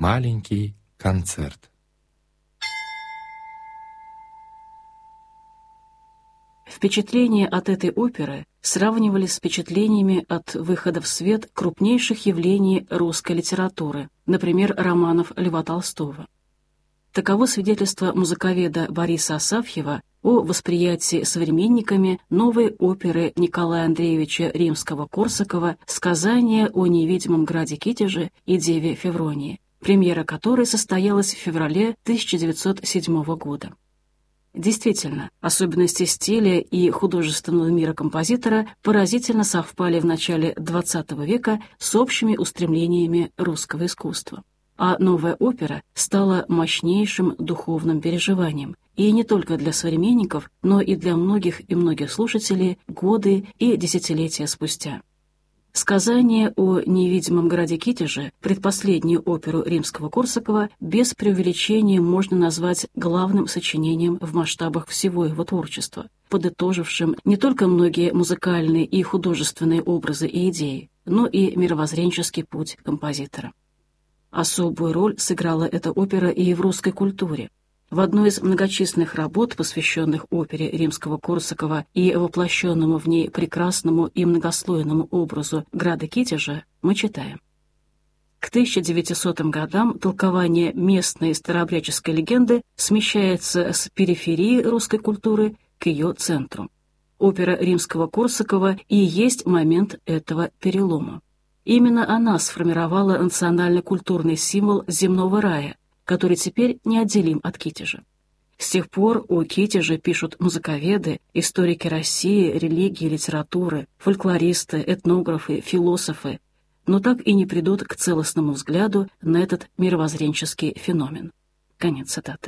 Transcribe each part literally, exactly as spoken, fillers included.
Маленький концерт. Впечатления от этой оперы сравнивались с впечатлениями от выхода в свет крупнейших явлений русской литературы, например, романов Льва Толстого. Таково свидетельство музыковеда Бориса Асафьева о восприятии современниками новой оперы Николая Андреевича Римского-Корсакова «Сказание о невидимом граде Китеже и деве Февронии», премьера которой состоялась в феврале тысяча девятьсот седьмого года. Действительно, особенности стиля и художественного мира композитора поразительно совпали в начале двадцатого века с общими устремлениями русского искусства. А новая опера стала мощнейшим духовным переживанием, и не только для современников, но и для многих и многих слушателей годы и десятилетия спустя. «Сказание о невидимом граде Китеже», предпоследнюю оперу Римского-Корсакова, без преувеличения можно назвать главным сочинением в масштабах всего его творчества, подытожившим не только многие музыкальные и художественные образы и идеи, но и мировоззренческий путь композитора. Особую роль сыграла эта опера и в русской культуре. В одной из многочисленных работ, посвященных опере Римского-Корсакова и воплощенному в ней прекрасному и многослойному образу града Китежа, мы читаем: к тысяча девятисотым годам толкование местной старообрядческой легенды смещается с периферии русской культуры к ее центру. Опера Римского-Корсакова и есть момент этого перелома. Именно она сформировала национально-культурный символ земного рая, который теперь неотделим от Китежа. С тех пор о Китеже пишут музыковеды, историки России, религии, литературы, фольклористы, этнографы, философы, но так и не придут к целостному взгляду на этот мировоззренческий феномен. Конец цитаты.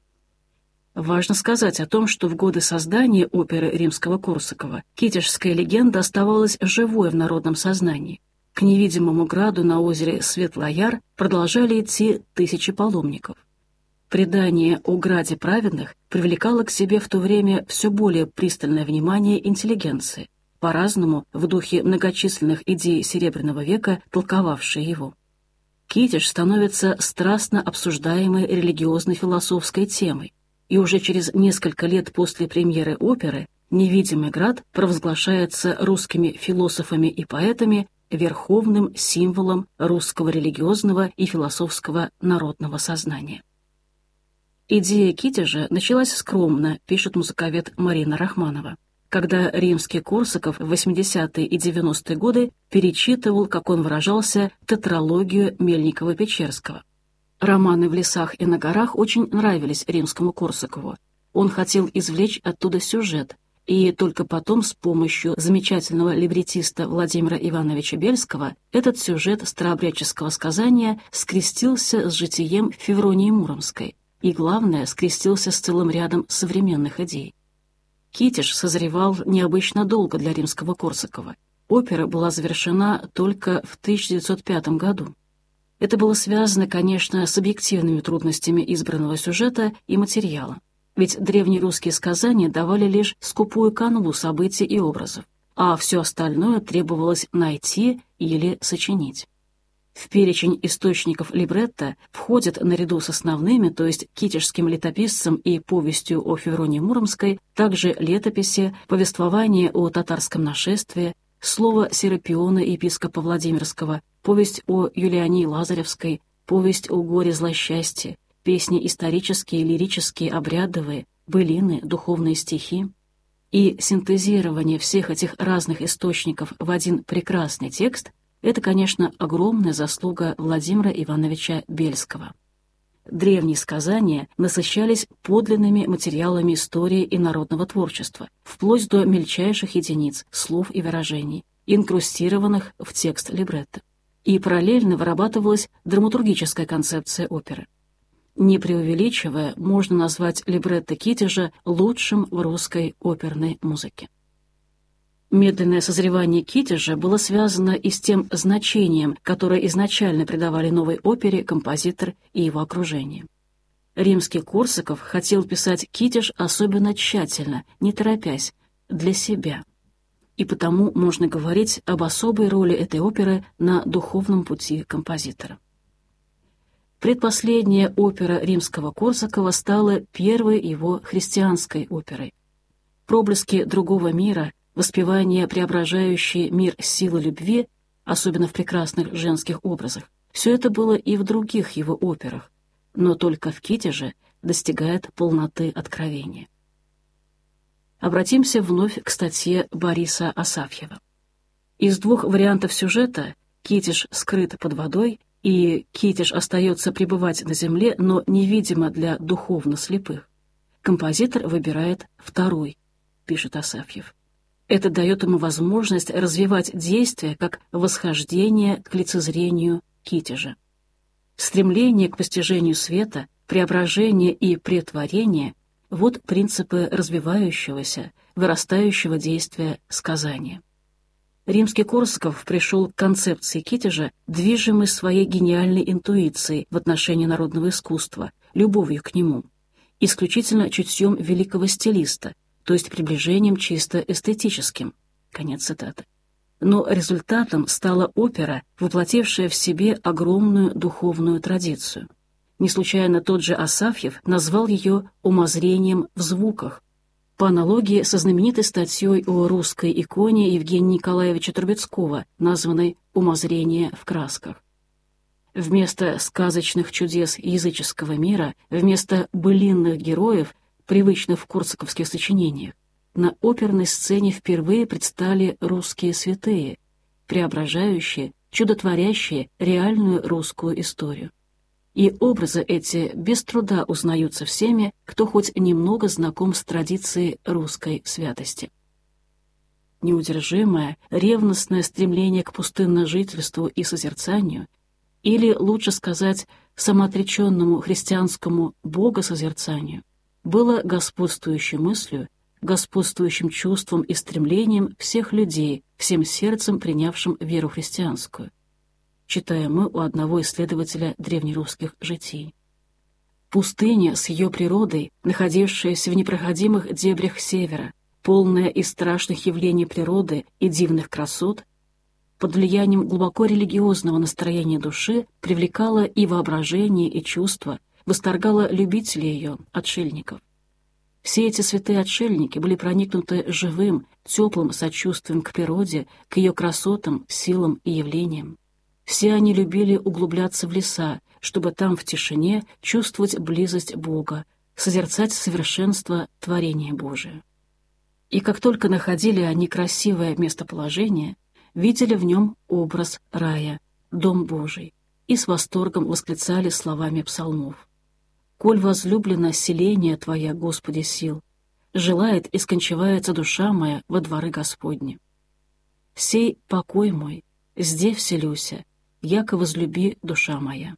Важно сказать о том, что в годы создания оперы Римского-Корсакова китежская легенда оставалась живой в народном сознании. К невидимому граду на озере Светлояр продолжали идти тысячи паломников. Предание о граде праведных привлекало к себе в то время все более пристальное внимание интеллигенции, по-разному в духе многочисленных идей Серебряного века, толковавшие его. Китеж становится страстно обсуждаемой религиозно-философской темой, и уже через несколько лет после премьеры оперы «Невидимый град» провозглашается русскими философами и поэтами верховным символом русского религиозного и философского народного сознания. Идея Китежа началась скромно, пишет музыковед Марина Рахманова, когда Римский-Корсаков в восьмидесятые и девяностые годы перечитывал, как он выражался, тетралогию Мельникова-Печерского. Романы «В лесах и на горах» очень нравились Римскому-Корсакову. Он хотел извлечь оттуда сюжет, и только потом с помощью замечательного либретиста Владимира Ивановича Бельского этот сюжет старообрядческого сказания скрестился с житием Февронии Муромской и, главное, скрестился с целым рядом современных идей. Китеж созревал необычно долго для Римского-Корсакова. Опера была завершена только в тысяча девятьсот пятом году. Это было связано, конечно, с объективными трудностями избранного сюжета и материала. Ведь древнерусские сказания давали лишь скупую канву событий и образов, а все остальное требовалось найти или сочинить. В перечень источников либретто входят наряду с основными, то есть китежским летописцем и повестью о Февронии Муромской, также летописи, повествование о татарском нашествии, слово Серапиона, епископа Владимирского, повесть о Юлиании Лазаревской, повесть о горе-злосчастье, песни исторические, лирические, обрядовые, былины, духовные стихи. И синтезирование всех этих разных источников в один прекрасный текст — это, конечно, огромная заслуга Владимира Ивановича Бельского. Древние сказания насыщались подлинными материалами истории и народного творчества, вплоть до мельчайших единиц, слов и выражений, инкрустированных в текст либретто. И параллельно вырабатывалась драматургическая концепция оперы. Не преувеличивая, можно назвать либретто Китежа лучшим в русской оперной музыке. Медленное созревание Китежа было связано и с тем значением, которое изначально придавали новой опере композитор и его окружение. Римский-Корсаков хотел писать Китеж особенно тщательно, не торопясь, для себя. И потому можно говорить об особой роли этой оперы на духовном пути композитора. Предпоследняя опера Римского-Корсакова стала первой его христианской оперой. Проблески другого мира, воспевание преображающей мир силы любви, особенно в прекрасных женских образах, все это было и в других его операх, но только в «Китеже» достигает полноты откровения. Обратимся вновь к статье Бориса Асафьева. Из двух вариантов сюжета «Китеж скрыт под водой» и «Китеж остается пребывать на земле, но невидимо для духовно слепых» композитор выбирает второй, пишет Асафьев. Это дает ему возможность развивать действие как восхождение к лицезрению Китежа. Стремление к постижению света, преображение и претворение — вот принципы развивающегося, вырастающего действия сказания. Римский-Корсаков пришел к концепции Китежа, движимый своей гениальной интуицией в отношении народного искусства, любовью к нему, исключительно чутьем великого стилиста, то есть приближением чисто эстетическим. Конец цитаты. Но результатом стала опера, воплотившая в себе огромную духовную традицию. Не случайно тот же Асафьев назвал ее «умозрением в звуках», по аналогии со знаменитой статьей о русской иконе Евгения Николаевича Трубецкого, названной «Умозрение в красках». Вместо сказочных чудес языческого мира, вместо былинных героев, привычных в корсаковских сочинениях, на оперной сцене впервые предстали русские святые, преображающие, чудотворящие реальную русскую историю. И образы эти без труда узнаются всеми, кто хоть немного знаком с традицией русской святости. Неудержимое, ревностное стремление к пустынножительству и созерцанию, или, лучше сказать, самоотреченному христианскому богосозерцанию, было господствующей мыслью, господствующим чувством и стремлением всех людей, всем сердцем принявшим веру христианскую, читаем мы у одного исследователя древнерусских житий. Пустыня с ее природой, находившаяся в непроходимых дебрях севера, полная из страшных явлений природы и дивных красот, под влиянием глубоко религиозного настроения души привлекала и воображение, и чувства, восторгала любителей ее, отшельников. Все эти святые отшельники были проникнуты живым, теплым сочувствием к природе, к ее красотам, силам и явлениям. Все они любили углубляться в леса, чтобы там в тишине чувствовать близость Бога, созерцать совершенство творения Божия. И как только находили они красивое местоположение, видели в нем образ рая, дом Божий, и с восторгом восклицали словами псалмов: «Коль возлюблено селение Твоя, Господи сил, желает и скончивается душа моя во дворы Господни. Сей покой мой, зде вселюся, яко возлюби душа моя».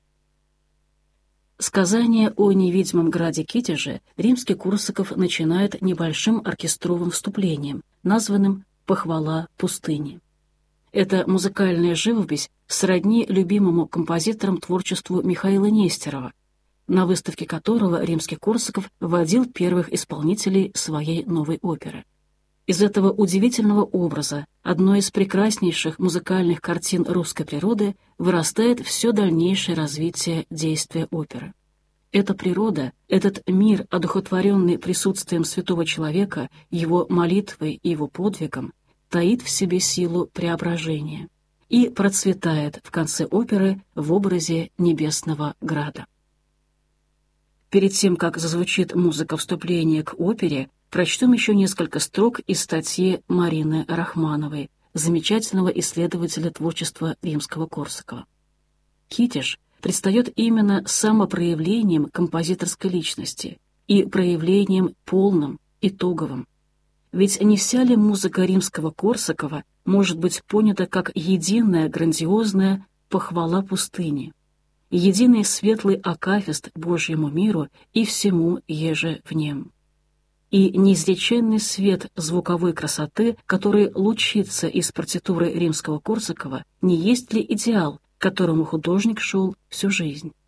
Сказание о невидимом граде Китеже Римский-Корсаков начинает небольшим оркестровым вступлением, названным «Похвала пустыни». Эта музыкальная живопись сродни любимому композитором творчеству Михаила Нестерова, на выставке которого Римский-Корсаков вводил первых исполнителей своей новой оперы. Из этого удивительного образа, одной из прекраснейших музыкальных картин русской природы, вырастает все дальнейшее развитие действия оперы. Эта природа, этот мир, одухотворенный присутствием святого человека, его молитвой и его подвигом, таит в себе силу преображения и процветает в конце оперы в образе небесного града. Перед тем, как зазвучит музыка вступления к опере, прочтем еще несколько строк из статьи Марины Рахмановой, замечательного исследователя творчества Римского-Корсакова. Китеж предстает именно самопроявлением композиторской личности и проявлением полным, итоговым. Ведь не вся ли музыка Римского-Корсакова может быть понята как единая грандиозная похвала пустыни, единый светлый акафист Божьему миру и всему еже в нем, и неизреченный свет звуковой красоты, который лучится из партитуры Римского-Корсакова, не есть ли идеал, к которому художник шел всю жизнь?